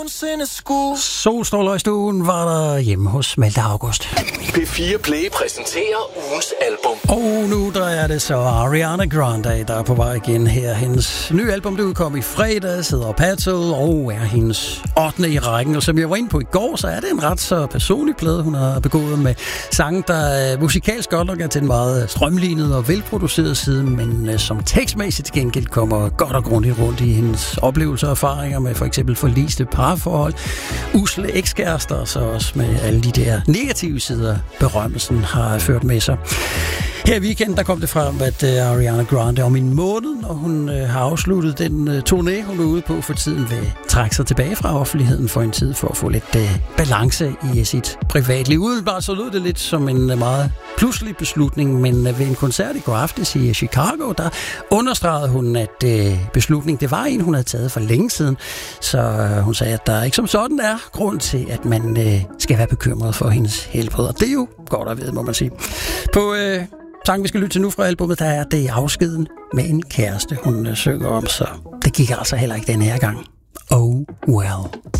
Solstråler i stuen var der hjemme hos Malte August. P4 Play præsenterer ugens album. Og nu der er det så Ariana Grande, der er på vej igen her. Hendes nye album, det udkom i fredags, hedder Petal, og er hendes 8. i rækken. Og som jeg var inde på i går, så er det en ret så personlig plade, hun har begået med sange, der musikalsk godt nok er til en meget strømlignet og velproduceret side, men som tekstmæssigt til gengæld kommer godt og grundigt rundt i hendes oplevelser og erfaringer med for eksempel forliste parforhold, usle ekskærester, og så også med alle de der negative sider, berømmelsen har ført med sig. Her i weekenden, der kom det frem, at Ariana Grande om en måned, og hun har afsluttet den turné, hun er ude på for tiden, vil trække sig tilbage fra offentligheden for en tid, for at få lidt balance i sit privatliv. Udenbart så lød det lidt som en meget pludselig beslutning, men ved en koncert i går aftes i Chicago, der understregede hun, at beslutningen, det var en, hun havde taget for længe siden. Så hun sagde, at der ikke som sådan er grund til, at man skal være bekymret for hendes helbred. Og det er jo godt at vide, må man sige. På sangen, vi skal lytte til nu fra albumet, der er det afskeden med en kæreste, hun synger om, så det gik altså heller ikke den her gang. Oh well.